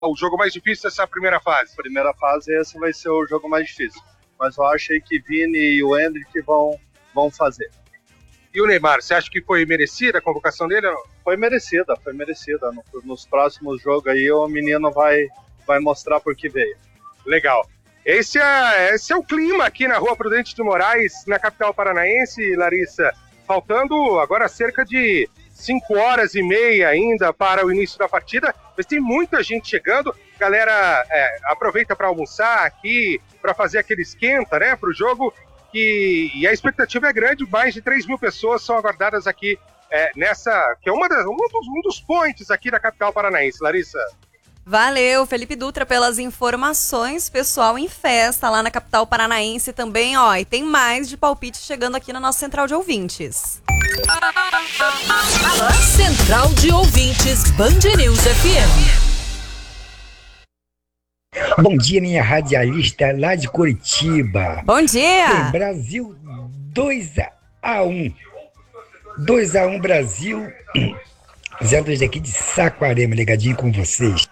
o jogo mais difícil dessa primeira fase? Primeira fase, esse vai ser o jogo mais difícil. Mas eu acho que Vini e o Endrick vão fazer. E o Neymar, você acha que foi merecida a convocação dele ou não? Foi merecida. Nos próximos jogos aí o menino vai mostrar por que veio. Legal. Esse é o clima aqui na Rua Prudente de Moraes, na capital paranaense, Larissa. Faltando agora cerca de 5 horas e meia ainda para o início da partida, mas tem muita gente chegando. Galera aproveita para almoçar aqui, para fazer aquele esquenta, né, para o jogo. E a expectativa é grande, mais de 3 mil pessoas são aguardadas aqui nessa, que é um dos points aqui da capital paranaense, Larissa. Valeu, Felipe Dutra, pelas informações. Pessoal em festa lá na capital paranaense também, ó. E tem mais de palpite chegando aqui na nossa central de ouvintes. Central de ouvintes, Band News FM. Bom dia, minha radialista lá de Curitiba. Bom dia! Tem Brasil 2-1. 2-1 Brasil. 02 aqui de Saquarema, ligadinho com vocês.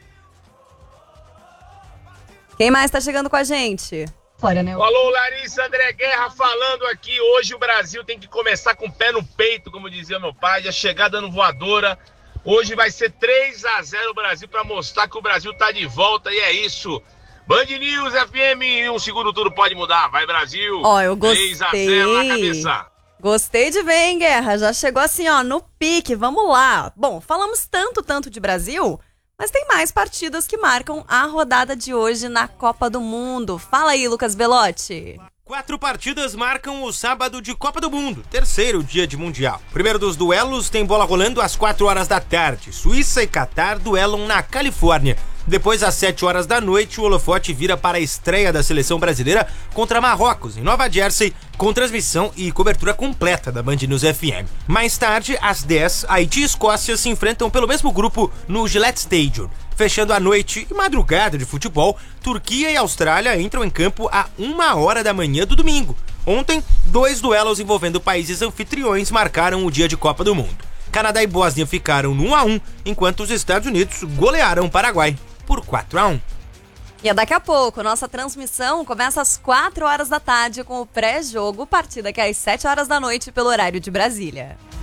Quem mais tá chegando com a gente? Falou, Larissa, André Guerra falando aqui. Hoje o Brasil tem que começar com o pé no peito, como dizia meu pai, já chegar dando voadora. Hoje vai ser 3-0 o Brasil para mostrar que o Brasil tá de volta e é isso. Band News FM, em um segundo tudo pode mudar. Vai, Brasil. Ó, eu gostei. 3-0 na cabeça. Gostei de ver, hein, Guerra? Já chegou assim, ó, no pique. Vamos lá. Bom, falamos tanto de Brasil, mas tem mais partidas que marcam a rodada de hoje na Copa do Mundo. Fala aí, Lucas Belotti. 4 partidas marcam o sábado de Copa do Mundo, terceiro dia de Mundial. Primeiro dos duelos tem bola rolando às 4 horas da tarde. Suíça e Catar duelam na Califórnia. Depois, às 7 horas da noite, o holofote vira para a estreia da seleção brasileira contra Marrocos, em Nova Jersey, com transmissão e cobertura completa da Band News FM. Mais tarde, às 10, Haiti e Escócia se enfrentam pelo mesmo grupo no Gillette Stadium. Fechando a noite e madrugada de futebol, Turquia e Austrália entram em campo a 1 hora da manhã do domingo. Ontem, 2 duelos envolvendo países anfitriões marcaram o dia de Copa do Mundo. Canadá e Bósnia ficaram no 1-1, enquanto os Estados Unidos golearam o Paraguai por 4-1. E daqui a pouco, nossa transmissão começa às 4 horas da tarde com o pré-jogo, partida que é às 7 horas da noite pelo horário de Brasília.